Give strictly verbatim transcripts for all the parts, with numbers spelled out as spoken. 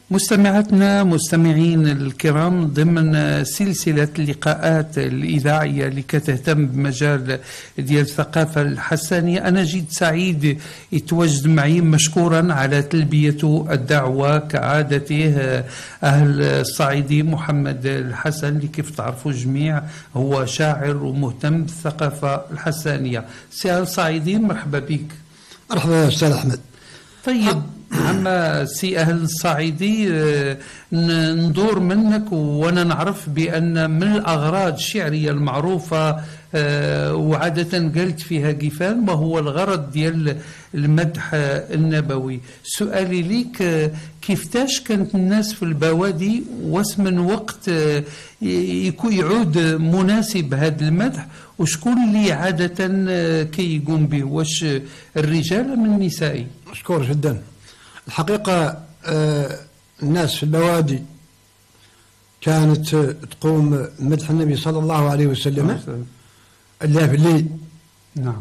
مستمعاتنا مستمعين الكرام، ضمن سلسلة اللقاءات الإذاعية اللي كتهتم بمجال ديال الثقافة الحسانية، أنا جد سعيد يتواجد معي مشكورا على تلبية الدعوة كعادته أهل الصعيدي محمد الحسن، اللي كيف تعرفوا الجميع هو شاعر ومهتم بالثقافة الحسانية. سي أهل الصعيدي، مرحبا بك. مرحبا أستاذ أحمد. طيب عما سي أهل الصعيدي، ندور منك وانا نعرف بأن من الأغراض الشعرية المعروفة وعادة قلت فيها قفان ما هو الغرض ديال المدح النبوي. سؤالي ليك، كيفتاش كانت الناس في البوادي واسمن وقت يكون يعود مناسب هذا المدح، وشكون اللي عادة كي يقوم به، واش الرجال أم النساء؟ مشكور جدا. الحقيقة آه الناس في البوادي كانت تقوم مدح النبي صلى الله عليه وسلم إلا في الليل. نعم.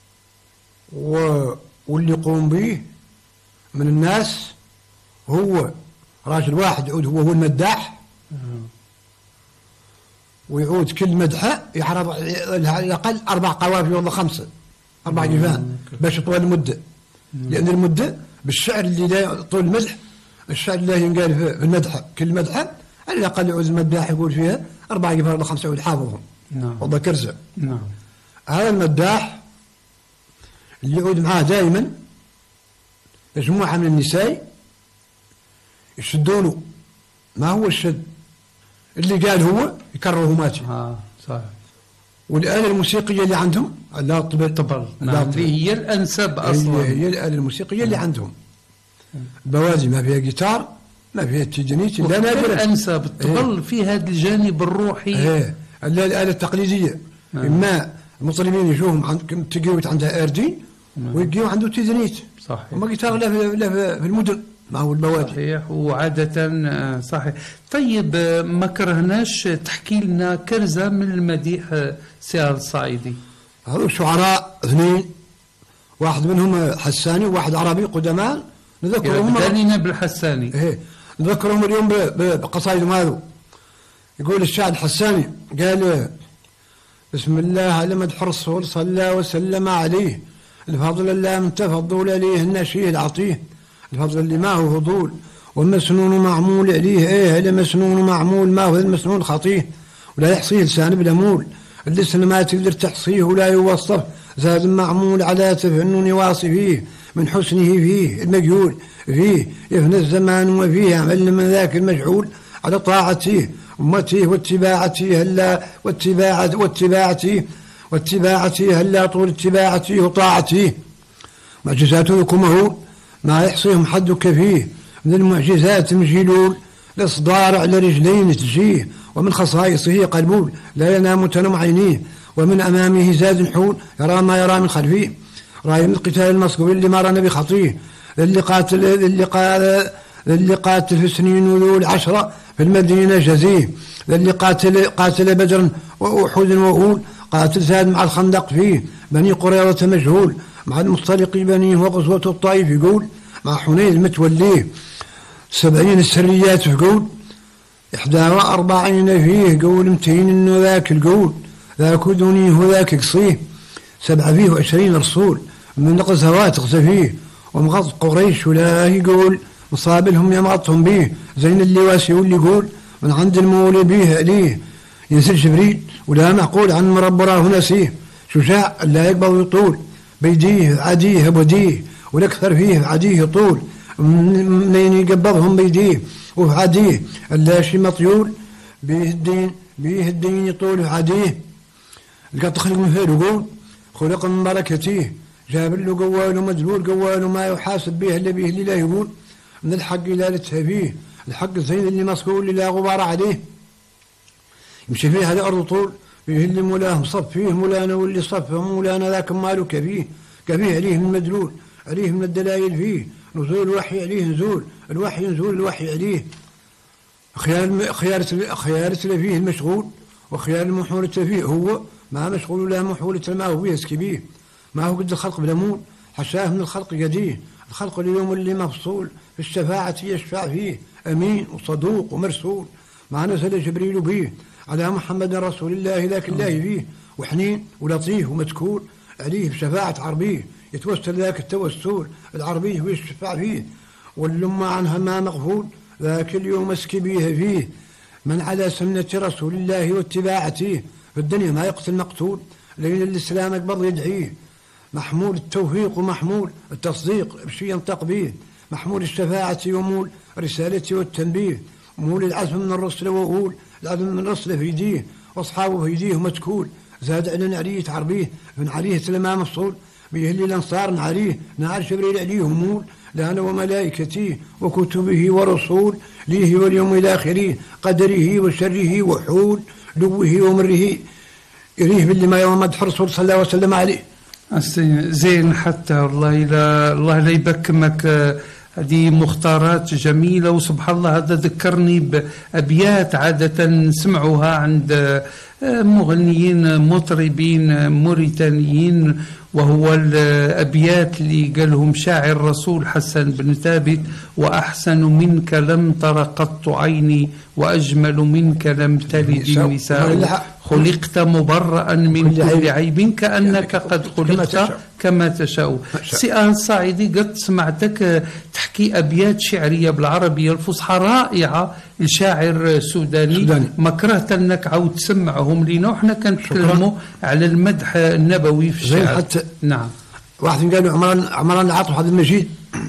واللي يقوم به من الناس هو راجل واحد يعود هو هو المداح، ويعود كل مدحة يعرض على الأقل أربع قوافي ولا خمسة أربع جفان باش طول المدة، لأن المدة بالشعر اللي لا طول المدح، الشعر اللي ينقال في المدحة كل مدحة على الأقل يعود المداح يقول فيها أربع جفان ولا خمسة يعود حافظهم. نعم. والله كرزة. نعم. هذا المداح اللي يعود معاه دائما مجموعة من النساء يشدونه، ما هو الشد اللي قال هو يكرره ماتي. اه صحيح. والآلة الموسيقية اللي عندهم لا طبل طبل، نعم، اللي هي الأنسب أصلا، هي, هي الآلة الموسيقية اللي عندهم. البوادي ما فيها جيتار، ما فيها تيجانيت، لا نادرا الأنسب الطبل في هذا الجانب الروحي. ايه الا الآلة التقليدية. آه. إما المطربين يشوفهم عند تقيوت عندها اردين ويقيو عنده تيجانيت، صحيح، وما جيتار لا في, لا في المدن، ما هو البوادي. صحيح، وعادة صحيح. طيب ما كرهناش تحكي لنا كرزة من المديح سي أهل الصعيدي. هذو شعراء اثنين، واحد منهم حساني وواحد عربي قدماء، نذكرهم. بدانينا بالحساني. ايه نذكرهم اليوم بقصائدهم هذو. يقول الشاعر الحساني قال: بسم الله على مدح الرسول صلى وسلم عليه، الفضل اللي من تفضل عليه النشيه العطيه، الفضل اللي ما هو فضول والمسنون معمول عليه. ايه لمسنون معمول ما هو المسنون خطيه، ولا يحصيه لسان بلا مول، اللسان ما تقدر تحصيه ولا يوصف، زاد معمول على تفنن واصفيه، من حسنه فيه المجهول فيه يفنى الزمان وفيه عمل من ذاك المجهول، على طاعته أمته واتباعته هلا واتباعته واتباعته واتباعته هلا طول اتباعته وطاعته. معجزاتكم هو ما يحصيهم حدك فيه، من المعجزات مجيلول الإصدار على رجلين تجيه، ومن خصائصه قلبول لا ينام تنم عينيه، ومن أمامه زاد حول يرى ما يرى من خلفيه، راي من القتال المصقوي اللي ما رأى بخطيه، اللي قاتل اللي قال اللي قاتل في سنين ولول عشرة في المدينة جزيه، اللي قاتل قاتل بدر وأحد وأول، قاتل زاد مع الخندق فيه، بني قريظة مجهول مع المصطلق بنيه، وغزوة الطائف يقول مع حنين المتوليه، سبعين السريات في قول إحدى وأربعين فيه، قول متين إنه ذاك القول ذاك دونيه ذاك قصيه، سبعة فيه وعشرين رسول من غزوات غزا فيه، ومغض قريش ولا يقول مصابلهم يمغطهم به، زين اللي واسي واللي يقول من عند المولى به ليه، ينزل جبريل ولا معقول عن مربراه نسيه، شجاع لا يقبض ويطول بيديه عديه بديه، والأكثر فيه عديه طول منين يقبضهم بيديه وفي عديه، الا شي مطيول بيه الدين بيه الدين يطول عديه، لقد خلق من فيه يقول خلق من بركته، جاب له قوال ومدلول قوال وما يحاسب به الا به اللي لا يقول، من الحق لا لتهفيه، الحق الزين اللي مسكول اللي لا غبار عليه، يمشي فيه هذه الارض طول فيه اللي مولاه مصف فيه مولانا، واللي صفه مولانا ذاك ماله كفيه، كفيه عليه من المدلول عليه من الدلائل فيه، نزول الوحي عليه نزول الوحي نزول الوحي عليه، خيار خيارة خيارة فيه المشغول، وخيار المحولة فيه هو ما مشغول لا محولة ما هو يسكي به، ما هو قد الخلق بلا مول، حشاه من الخلق يديه، الخلق اليوم اللي مفصول في الشفاعة يشفع فيه أمين وصدوق ومرسول، ما نزل جبريل به على محمد رسول الله لكن الله فيه، وحنين ولطيف ومتكول عليه بشفاعة عربيه، يتوسل ذاك التوسل العربي ويشفع فيه، واللمة عنها ما مغفول ذاك اليوم اسكي بيه فيه، من على سنة رسول الله واتباعته في الدنيا ما يقتل مقتول، لين الإسلام أكبر يدعيه، محمول التوفيق ومحمول التصديق بشي ينطق به، محمول الشفاعة ومول رسالته والتنبيه، مول العزم من الرسل وأقول العزم من الرسل في يديه وأصحابه في يديه متكول، زاد علينا عليه عربيه من عليه سلمان مفصول، بيهلي الأنصار نعريه نار جبريل عليه مول، لأنا وملائكته وكتبه ورسول ليه واليوم الآخره قدره وشره وحول لوه ومره يريه باللي ما يوم مدح الرسول صلى الله وسلم عليه. زين حتى والله لا الله لا يبكمك، هذه مختارات جميلة، وسبحان الله هذا ذكرني بأبيات عادة نسمعوها عند مغنيين مطربين موريتانيين، وهو الأبيات اللي قالهم شاعر الرسول حسن بن ثابت: وأحسن منك لم تر قط عيني وأجمل منك لم تلد النساء، خلقت مبرأ من كل عيب كأنك قد خلقت كما تشاء. سي الصعيدي قد سمعتك تحكي أبيات شعرية بالعربية الفصحى رائعة لشاعر سوداني، ما كرهت أنك عاود تسمعهم لنا، وإحنا كنتكلموا على المدح النبوي في الشعر. حتى نعم، واحد قالوا عمران عمران العاطف هذا المجيد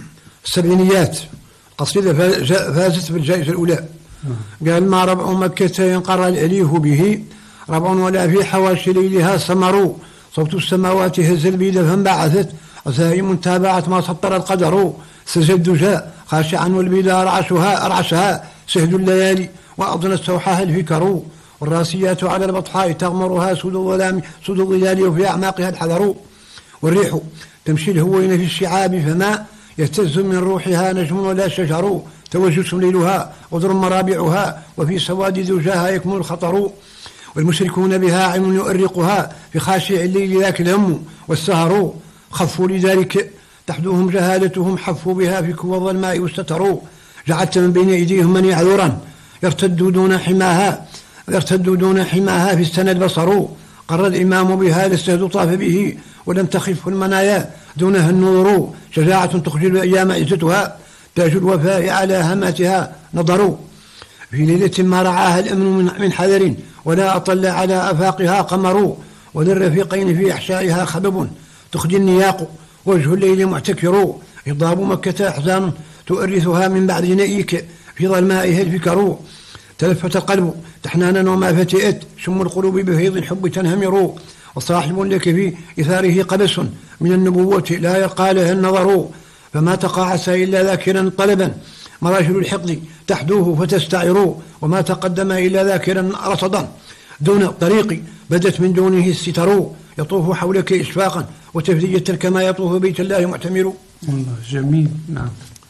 السبعينيات قصيدة فازت بالجائزة الأولى، قال: ما ربع مكة ينقر الأليه به ربع ولا في حواشي ليلها سمروا، صوت السماوات هز البيد فانبعثت عزائم تابعت ما سطر القدر، سجد دجاء خاشعا والبيد أرعشها أرعشها سهد الليالي وأضن السوحها الفكر، والراسيات على البطحاء تغمرها سود الظلام سود الظلال وفي أعماقها الحذر، والريح تمشي الهوين في الشعاب فما يهتز من روحها نجم ولا شجر، توجس ليلها غدر مرابعها وفي سواد زوجها يكمن الخطر، والمشركون بها عين يؤرقها في خاشع الليل ذاك الهم والسهر، خفوا لذلك تحدوهم جهالتهم حفوا بها في كوض الماء واستتروا، جعلت من بين أيديهم من يعذرا يرتد دون حماها يرتد دون حماها في السند بصر، قر الإمام بها للسهد طاف به ولم تخفه المنايا دونها النور، شجاعة تخجل أيام عزتها تاج الوفاء على هماتها نظروا، في ليلة ما رعاها الأمن من حذر ولا أطل على أفاقها قمر، وللرفيقين في أحشائها خبب تخجي النياق وجه الليل معتكر، إضاب مكة أحزان تؤرثها من بعد نئيك في ظلمائها الفكر، تلفت القلب تحنانا وما فتئت شم القلوب بفيض الحب تنهمر، وصاحب لك في إثاره قبس من النبوة لا يلقى لها النظر، فما تقاعس إلا ذاكرا طلبا مراجل الحقد تحدوه فتستعر، وما تقدم إلا ذاكرا رصدا دون الطريق بدت من دونه الستر، يطوف حولك إشفاقا وتفدية كما يطوف بيت الله معتمر. الله جميل. نعم،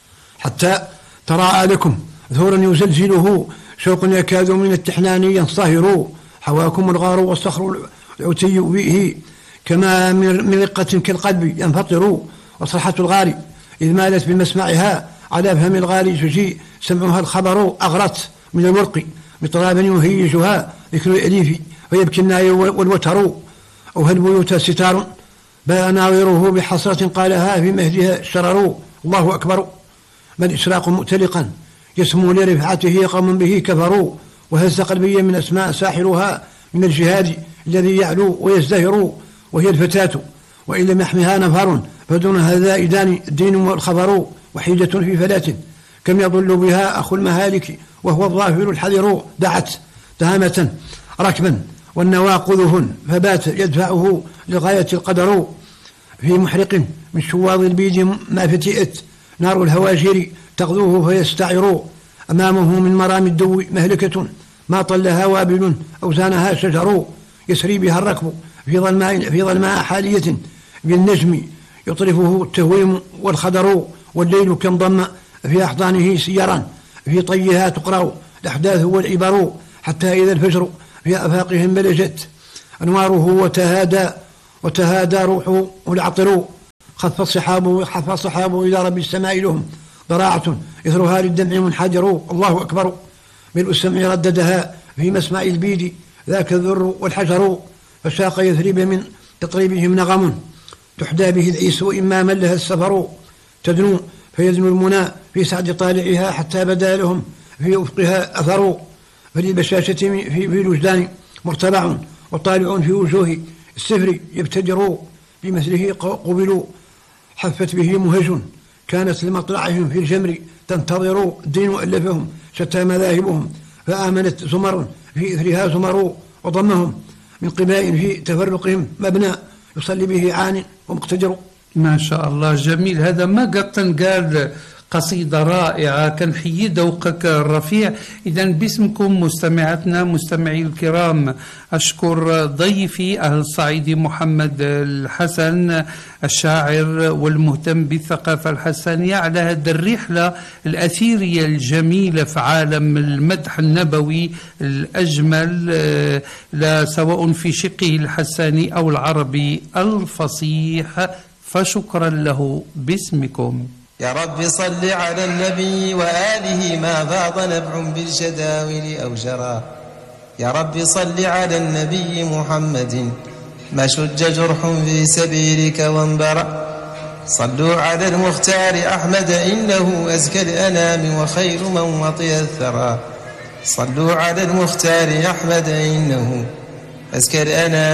حتى تراءى لكم ثورا يزلزله شوق يكاد من التحنان ينصهر، حواكم الغار والصخر العتي به كما من رقة كالقلب ينفطر، وصرحة الغار إذ مالت بمسمعها على فم الغار تجي سمعها الخبر، أغرت من الورق مطرابا يهيجها ذكر الأليف ويبكي الناي والوتر، أو هل بيوت ستار باء ناظره بحسرة قالها في مهدها الشرر، الله أكبر بل إشراق مؤتلقا يسمو لرفعته قوم به كفروا، وهز قلبي من أسماء ساحرها من الجهاد الذي يعلو ويزدهر، وهي الفتاة وإن لم يحمها نفر فدونها ذائدان الدين والخبر، وحيدة في فلاة كم يضل بها أخو المهالك وهو الظافر الحذر، دعت تهامة ركبا والنواقذهن فبات يدفعه لغاية القدر، في محرق من شواظ البيد ما فتئت نار الهواجر تغذوه فيستعر، أمامه من مرام الدو مهلكة ما طلها وابل أوزانها شجر، يسري بها الركب في ظلماء في ظلماء حالية بالنجم يطرفه التهويم والخدر، والليل كم ضم في أحضانه سيرا في طيها تقرأ الأحداث والعبر، حتى إذا الفجر في أفاقهم بلجت أنواره وتهادى وتهادى روحه العطر، خف الصحاب خف الصحاب إلى رب السماء لهم ضراعة إثرها للدمع منحدر. الله أكبر ملء السمع رددها في مسمع البيد ذاك الذر والحجر. فساق يثرب من تطريبهم نغم تحدى به العيس وإما من لها السفر. تدنو فيدنو المنى في سعد طالعها حتى بدا لهم في أفقها أثر. فللبشاشة في في الوجدان مرتبع وطالع في وجوه السفر يبتدر. بمثله قبلوا حفت به مهج كانت لمطلعهم في الجمر تنتظر. الدين ألفهم شتى مذاهبهم فآمنت زمر في إثرها زمر. وضمهم من قباء في تفرقهم مبنى يصلي به عان ومقتدر. ما شاء الله جميل. هذا ما قد قال قصيدة رائعة كنحيي ذوقك الرفيع. إذا باسمكم مستمعاتنا مستمعي الكرام أشكر ضيفي أهل الصعيدي محمد الحسن الشاعر والمهتم بالثقافة الحسانية على هذه الرحلة الأثيرية الجميلة في عالم المدح النبوي الأجمل لا سواء في شقه الحساني أو العربي الفصيح. فشكرا له باسمكم. يا رب صل على النبي وآله ما فاض نبع بالجداول أو جرى. يا رب صل على النبي محمد ما شج جرح في سبيلك وانبرى. صلوا على المختار أحمد إنه أزكى الأنام وخير من وطئ الثرى. صلوا على المختار أحمد إنه أزكى الأنام